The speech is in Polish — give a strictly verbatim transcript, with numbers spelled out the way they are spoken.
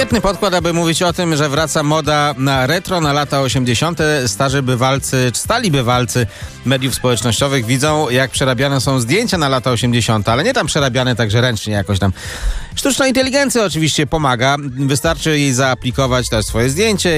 Świetny podkład, aby mówić o tym, że wraca moda na retro, na lata osiemdziesiąte. Starzy bywalcy, czy stali bywalcy mediów społecznościowych widzą, jak przerabiane są zdjęcia na lata osiemdziesiąte, ale nie tam przerabiane także ręcznie jakoś tam. Sztuczna inteligencja oczywiście pomaga. Wystarczy jej zaaplikować też swoje zdjęcie